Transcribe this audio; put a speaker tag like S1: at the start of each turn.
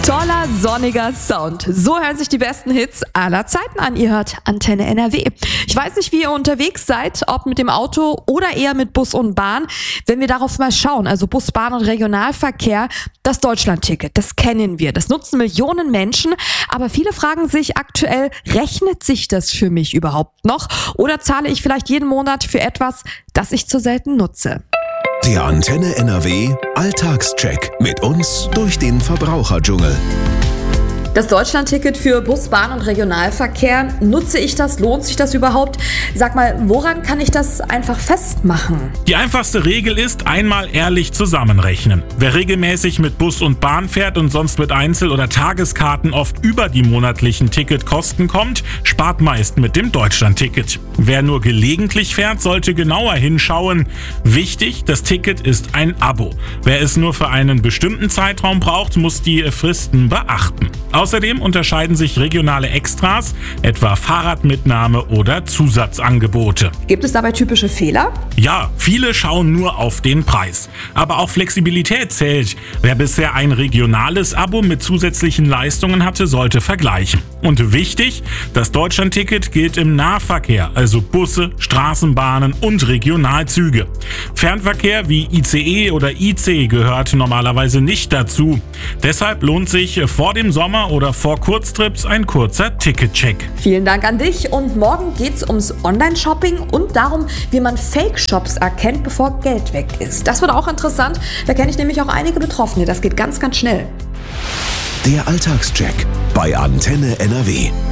S1: Toller, sonniger Sound. So hören sich die besten Hits aller Zeiten an. Ihr hört Antenne NRW. Ich weiß nicht, wie ihr unterwegs seid, ob mit dem Auto oder eher mit Bus und Bahn. Wenn wir darauf mal schauen, also Bus, Bahn und Regionalverkehr, das Deutschlandticket, das kennen wir. Das nutzen Millionen Menschen. Aber viele fragen sich aktuell, rechnet sich das für mich überhaupt noch? Oder zahle ich vielleicht jeden Monat für etwas, das ich zu selten nutze?
S2: Der Antenne NRW Alltagscheck mit uns durch den Verbraucherdschungel.
S1: Das Deutschlandticket für Bus, Bahn und Regionalverkehr, nutze ich das? Lohnt sich das überhaupt? Sag mal, woran kann ich das einfach festmachen?
S3: Die einfachste Regel ist, einmal ehrlich zusammenrechnen. Wer regelmäßig mit Bus und Bahn fährt und sonst mit Einzel- oder Tageskarten oft über die monatlichen Ticketkosten kommt, spart meist mit dem Deutschlandticket. Wer nur gelegentlich fährt, sollte genauer hinschauen. Wichtig, das Ticket ist ein Abo. Wer es nur für einen bestimmten Zeitraum braucht, muss die Fristen beachten. Außerdem unterscheiden sich regionale Extras, etwa Fahrradmitnahme oder Zusatzangebote.
S1: Gibt es dabei typische Fehler?
S3: Ja, viele schauen nur auf den Preis. Aber auch Flexibilität zählt. Wer bisher ein regionales Abo mit zusätzlichen Leistungen hatte, sollte vergleichen. Und wichtig, das Deutschlandticket gilt im Nahverkehr, also Busse, Straßenbahnen und Regionalzüge. Fernverkehr wie ICE oder IC gehört normalerweise nicht dazu. Deshalb lohnt sich vor dem Sommer oder vor Kurztrips ein kurzer Ticketcheck.
S1: Vielen Dank an dich und morgen geht's ums Online-Shopping und darum, wie man Fake-Shops erkennt, bevor Geld weg ist. Das wird auch interessant, da kenne ich nämlich auch einige Betroffene, das geht ganz, ganz schnell.
S2: Der Alltagscheck bei Antenne NRW.